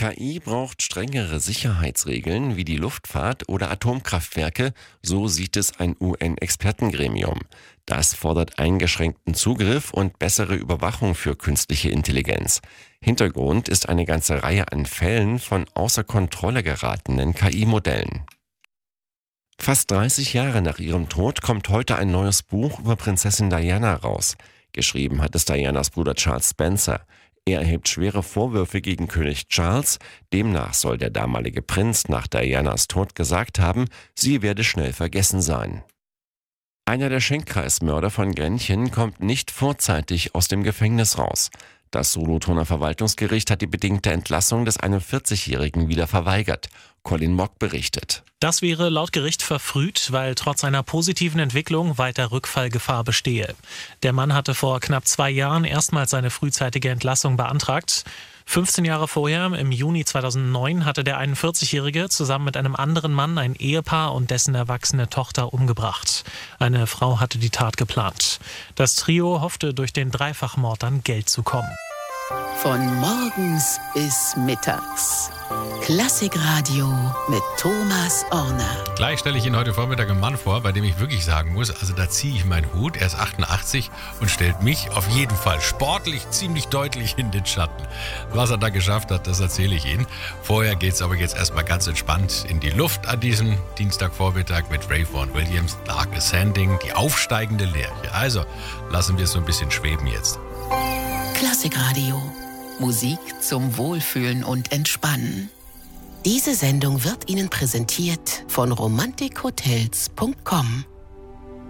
KI braucht strengere Sicherheitsregeln wie die Luftfahrt oder Atomkraftwerke, so sieht es ein UN-Expertengremium. Das fordert eingeschränkten Zugriff und bessere Überwachung für künstliche Intelligenz. Hintergrund ist eine ganze Reihe an Fällen von außer Kontrolle geratenen KI-Modellen. Fast 30 Jahre nach ihrem Tod kommt heute ein neues Buch über Prinzessin Diana raus. Geschrieben hat es Dianas Bruder Charles Spencer. Er erhebt schwere Vorwürfe gegen König Charles. Demnach soll der damalige Prinz nach Dianas Tod gesagt haben, sie werde schnell vergessen sein. Einer der Schenkkreismörder von Grenchen kommt nicht vorzeitig aus dem Gefängnis raus. Das Solothurner Verwaltungsgericht hat die bedingte Entlassung des 41-Jährigen wieder verweigert. Colin Mock berichtet. Das wäre laut Gericht verfrüht, weil trotz einer positiven Entwicklung weiter Rückfallgefahr bestehe. Der Mann hatte vor knapp 2 Jahren erstmals seine frühzeitige Entlassung beantragt. 15 Jahre vorher, im Juni 2009, hatte der 41-Jährige zusammen mit einem anderen Mann ein Ehepaar und dessen erwachsene Tochter umgebracht. Eine Frau hatte die Tat geplant. Das Trio hoffte, durch den Dreifachmord an Geld zu kommen. Von morgens bis mittags. Klassikradio mit Thomas Orner. Gleich stelle ich Ihnen heute Vormittag einen Mann vor, bei dem ich wirklich sagen muss, also da ziehe ich meinen Hut. Er ist 88 und stellt mich auf jeden Fall sportlich ziemlich deutlich in den Schatten. Was er da geschafft hat, das erzähle ich Ihnen. Vorher geht es aber jetzt erstmal ganz entspannt in die Luft an diesem Dienstagvormittag mit Ray Vaughan Williams, Dark Ascending, die aufsteigende Lerche. Also lassen wir es so ein bisschen schweben jetzt. Klassikradio. Musik zum Wohlfühlen und Entspannen. Diese Sendung wird Ihnen präsentiert von romantikhotels.com.